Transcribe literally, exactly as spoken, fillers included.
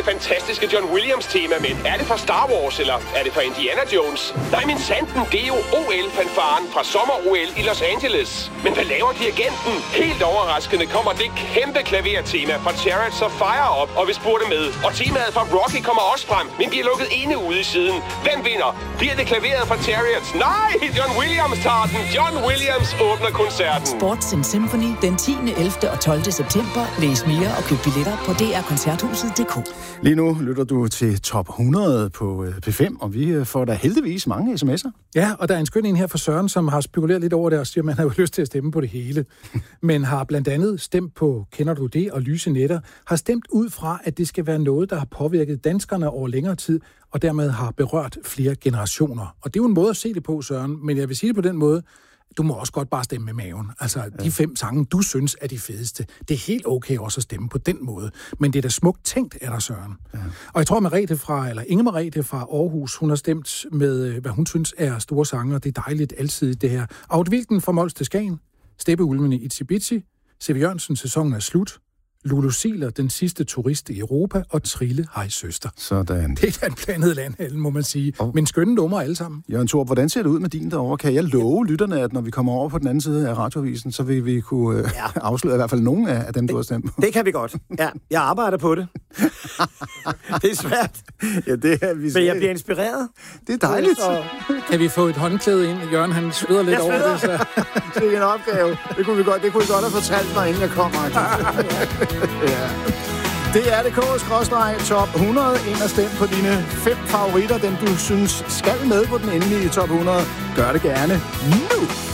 det fantastiske John Williams-tema, men er det fra Star Wars, eller er det fra Indiana Jones? Nej, men sanden, det er jo O L-fanfaren fra sommer-O L i Los Angeles. Men hvad laver dirigenten? Helt overraskende kommer det kæmpe klavertema fra Chariots of Fire op, og vi spurgte med. Og temaet fra Rocky kommer også frem, men bliver lukket inde ude i siden. Hvem vinder? Bliver det klaveret fra Chariots? Nej, John Williams tager den. John Williams åbner koncerten. Sports and Symphony den tiende, ellevte og tolvte september. Læs mere og køb billetter på d r koncerthuset punktum d k. Lige nu lytter du til Top hundrede på P fem, og vi får da heldigvis mange sms'er. Ja, og der er en skøn en her fra Søren, som har spekuleret lidt over det og siger, at man har jo lyst til at stemme på det hele. Men har blandt andet stemt på Kender du det og Lyse Netter, har stemt ud fra, at det skal være noget, der har påvirket danskerne over længere tid, og dermed har berørt flere generationer. Og det er jo en måde at se det på, Søren, men jeg vil sige det på den måde, du må også godt bare stemme med maven. Altså, de fem sange, du synes er de fedeste, det er helt okay også at stemme på den måde. Men det er da smukt tænkt, er der, Søren. Ja. Og jeg tror, Merete fra, eller Inge Merete fra Aarhus, hun har stemt med, hvad hun synes er store sange, og det er dejligt altid det her. Audvilden fra Mols til Skagen, Steppeulvene i Tsibitsi, C V Jørgensen, sæsonen er slut, Lulu Siler, den sidste turist i Europa, og Trille, hej søster. Sådan. Det er da en blandet landhandel, må man sige. Og men skønne nummer alle sammen. Jørgen Thor, hvordan ser det ud med din derovre? Kan jeg love lytterne, at når vi kommer over på den anden side af radioavisen, så vil vi kunne øh, ja. afsløre i hvert fald nogle af dem, du har stemt på? Det kan vi godt. Ja, jeg arbejder på det. Det er svært. Ja, det er vi. Men jeg bliver inspireret. Det er dejligt. Og... Kan vi få et håndklæde ind? Jørgen, han sveder lidt over det. Så. Det er en opgave. Det kunne vi godt, det kunne vi godt have fortalt mig, inden jeg kommer. Ja. Det er det K-top hundrede. Ind og stem på dine fem favoritter, dem du synes skal med på den endelige top hundrede. Gør det gerne nu!